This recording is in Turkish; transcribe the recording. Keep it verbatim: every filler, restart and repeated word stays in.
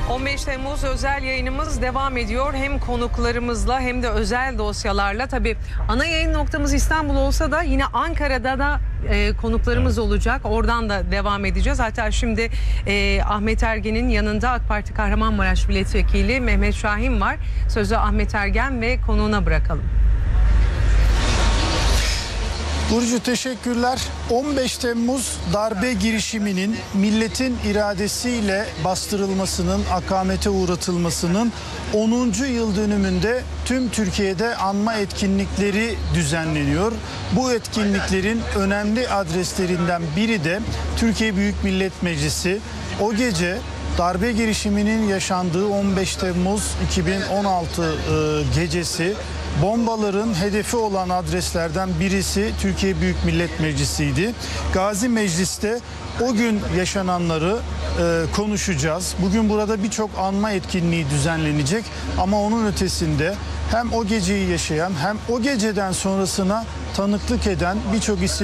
on beş Temmuz özel yayınımız devam ediyor. Hem konuklarımızla hem de özel dosyalarla. Tabii ana yayın noktamız İstanbul olsa da yine Ankara'da da e, konuklarımız evet. olacak. Oradan da devam edeceğiz. Hatta şimdi e, Ahmet Ergen'in yanında AK Parti Kahramanmaraş Milletvekili Mehmet Şahin var. Sözü Ahmet Ergen ve konuğuna bırakalım. Burcu teşekkürler. on beş Temmuz darbe girişiminin milletin iradesiyle bastırılmasının, akamete uğratılmasının onuncu yıl dönümünde tüm Türkiye'de anma etkinlikleri düzenleniyor. Bu etkinliklerin önemli adreslerinden biri de Türkiye Büyük Millet Meclisi. O gece darbe girişiminin yaşandığı on beş Temmuz iki bin on altı e, gecesi bombaların hedefi olan adreslerden birisi Türkiye Büyük Millet Meclisi'ydi. Gazi Meclis'te o gün yaşananları e, konuşacağız. Bugün burada birçok anma etkinliği düzenlenecek ama onun ötesinde hem o geceyi yaşayan hem o geceden sonrasına tanıklık eden birçok isim